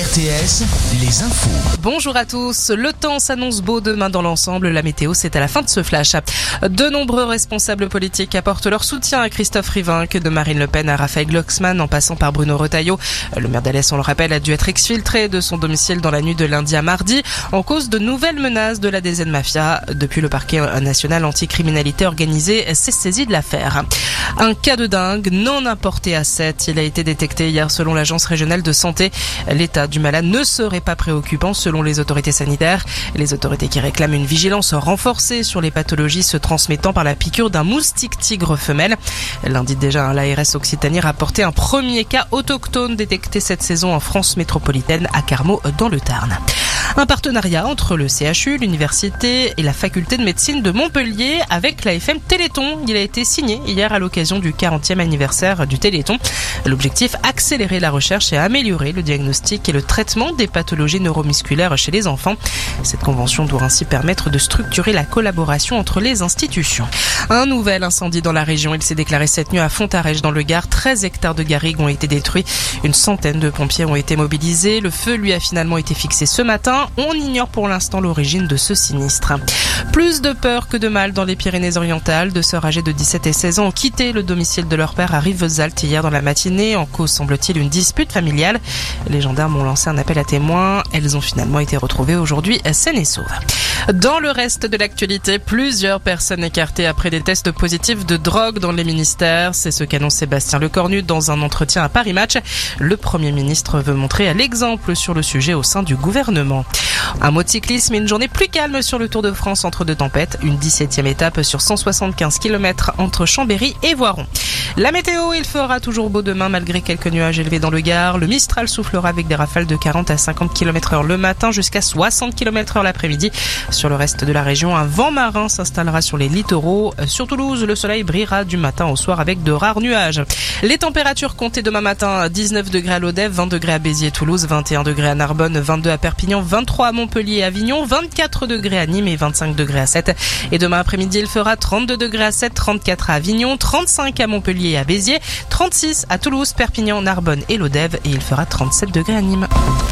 RTS, les infos. Bonjour à tous. Le temps s'annonce beau demain dans l'ensemble. La météo, c'est à la fin de ce flash. De nombreux responsables politiques apportent leur soutien à Christophe Riveinck, de Marine Le Pen à Raphaël Glucksmann en passant par Bruno Retailleau. Le maire d'Alès, on le rappelle, a dû être exfiltré de son domicile dans la nuit de lundi à mardi en cause de nouvelles menaces de la DZ Mafia. Depuis, le parquet national anticriminalité organisée s'est saisi de l'affaire. Un cas de dingue non importé à 7. Il a été détecté hier selon l'agence régionale de santé. L'état du malade ne serait pas préoccupant selon les autorités sanitaires. Les autorités qui réclament une vigilance renforcée sur les pathologies se transmettant par la piqûre d'un moustique tigre femelle. Lundi déjà, l'ARS Occitanie rapportait un premier cas autochtone détecté cette saison en France métropolitaine à Carmaux dans le Tarn. Un partenariat entre le CHU, l'université et la faculté de médecine de Montpellier avec la FM Téléthon. Il a été signé hier à l'occasion du 40e anniversaire du Téléthon. L'objectif, accélérer la recherche et améliorer le diagnostic et le traitement des pathologies neuromusculaires chez les enfants. Cette convention doit ainsi permettre de structurer la collaboration entre les institutions. Un nouvel incendie dans la région. Il s'est déclaré cette nuit à Fontarèche dans le Gard. 13 hectares de garrigues ont été détruits. Une centaine de pompiers ont été mobilisés. Le feu, lui, a finalement été fixé ce matin. On ignore pour l'instant l'origine de ce sinistre. Plus de peur que de mal dans les Pyrénées-Orientales. Deux sœurs âgées de 17 et 16 ans ont quitté le domicile de leur père à Rivesaltes hier dans la matinée. En cause, semble-t-il, une dispute familiale. Les gendarmes ont lancé un appel à témoins. Elles ont finalement été retrouvées aujourd'hui saines et sauves. Dans le reste de l'actualité, plusieurs personnes écartées après des tests positifs de drogue dans les ministères. C'est ce qu'annonce Sébastien Lecornu dans un entretien à Paris Match. Le Premier ministre veut montrer l'exemple sur le sujet au sein du gouvernement. Un mot de cyclisme et une journée plus calme sur le Tour de France entre deux tempêtes. Une 17e étape sur 175 km entre Chambéry et Voiron. La météo, il fera toujours beau demain malgré quelques nuages élevés dans le Gard. Le Mistral soufflera avec des rafales de 40 à 50 km/h le matin jusqu'à 60 km/h l'après-midi. Sur le reste de la région, un vent marin s'installera sur les littoraux. Sur Toulouse, le soleil brillera du matin au soir avec de rares nuages. Les températures comptées demain matin, 19 degrés à Lodève, 20 degrés à Béziers et Toulouse, 21 degrés à Narbonne, 22 à Perpignan, 23 à Montpellier et Avignon, 24 degrés à Nîmes et 25 degrés à Sète. Et demain après-midi, il fera 32 degrés à Sète, 34 à Avignon, 35 à Montpellier et à Béziers, 36 à Toulouse, Perpignan, Narbonne et Lodève et il fera 37 degrés à Nîmes.